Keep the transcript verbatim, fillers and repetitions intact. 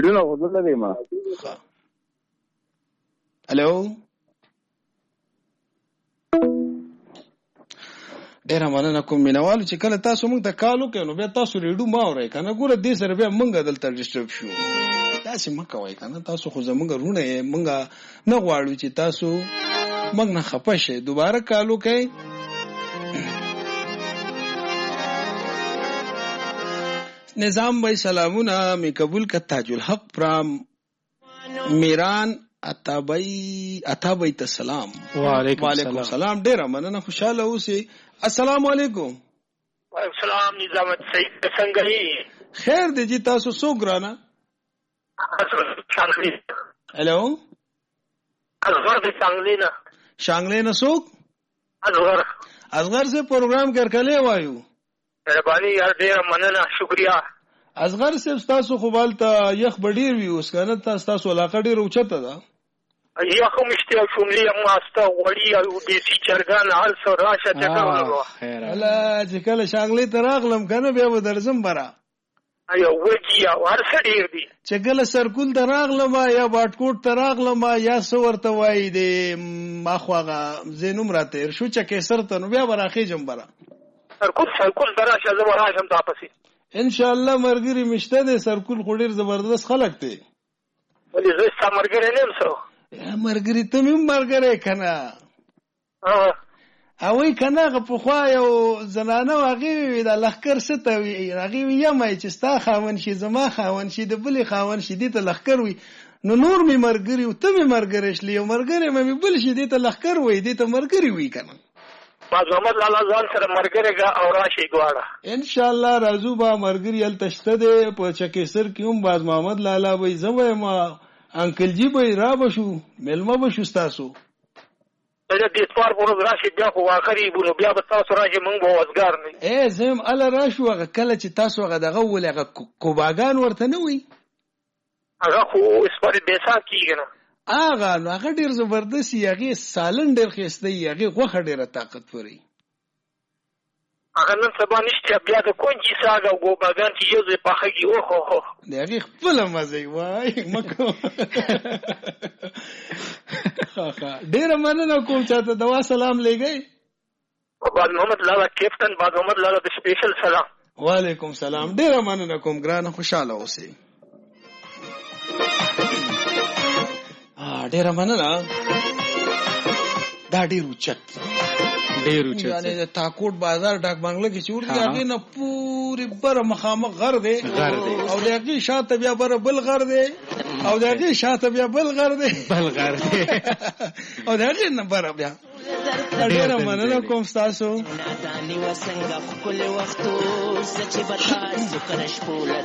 سپیډونه غوډل دی ما. هلو ډیره مننه کوم مینوالو چې کله تاسو موږ ته کال وکړئ نو بیا تاسو ریډیو ما اورئ که نه. ګوره دې سره بیا موږ دلته ډسټرب شو. داسې مه کوئ که نه. تاسو خو زموږ رونه یې. موږ نه غواړو چې تاسو موږ نه خفه شئ. دوباره کال وکئ. نظام بھائی سلامونه می قبول کا. تاج الحق فرام میران اتابئی اتابئی السلام. وعلیکم السلام. ډیره مننه. خوشاله اوسئ. السلام علیکم. وعلیکم السلام. نظامت سعید څنګه یې؟ خیر دی جی. تاسو څوک ګرانه؟ هلو اصغر د شانګلې نه. شانګلې نه څوک؟ اصغر. اصغر سے پروګرام کرکلې وایو. مهرباني یار ډیره مننه. شکریا. اصغر صاحب تاسو خو بالته یخ بډیر وی اوس کنه. تاسو علاقه ډیر اوچته ده. یخ مشته او شملې ماسته وړي او دیسی چرګان حال سره راشه ټکاو. خیر الله چې کله شانګلې ته راغلم کنه بیا به درځم برا. ايو وږي او هر څه ډیر دي. چې کله سرکول ته راغلم یا باټکوټ ته راغلم یا څو ورته وای دی ماخواغه زینوم راته شو چې کیسر ته نو بیا براخې جم برا. سرکول سرکول دراشه زما راشم تاسو. ان شاء الله مرګري مشته دي. سرکول خو ډیر زبردست خلک دي. ولې زه ستا مرګري نه یم سو. مرګري ته مې مرګري کنه. اه اوی کنه غ په خوا یو زنانه واغې د لخر ست وی هغه یم چې ستا خاون شي زما خاون شي د بلې خاون شي دې ته لخر وي. نو نور می مرګري او ته می مرګري شلی او مرګري مې بل شي دې ته لخر وي دې ته مرګري وي کنه. باز محمد لالا ځان سره مرګري گا او راشي غواړه. ان شاء الله راځو با مرګري ال تشته دې په چکیسر کیوم باز محمد لالا وي زوی ما انکل جی به را بشو ملما بشو تاسو. دا دې څوار ورځ راشي بیا خو واخري بونو بیا به تاسو راځي مونږ به وزګار نه. اے زم ال راشو هغه کله چې تاسو هغه دغه ول هغه کوباګان ورته نه وي. هغه خو اسپاره بیسا کیږي نه. هغه نو هغه ډیر زبردست یغه سالن ډیر خسته یغه غوخه ډیره طاقت وري. هغه نن سبا نشته بیا د کونجي ساګه او ګوباګان چې یو ځای پخېږي. او هو هو دغه خپل مزه وای مکو. ډیر مننه کوم چې ته دوا سلام لګی. باز محمد لالا کیپټن باز محمد لالا د سپیشل سلام. وعلیکم سلام. ډیر مننه کوم ګرانه. خوشاله اوسئ. ا ډیر مننه. دا ډیر اوچت ډیر اوچت یعنی د تاکوټ بازار ډاک بنگله کې چور دی. هغه نه پوری بر مخامخ غر دی او دغه شاته بیا بر بل غر دی او دغه شاته بیا بل غر دی بل غر دی او دغه نه بر بیا. ډیر مننه کوم تاسو.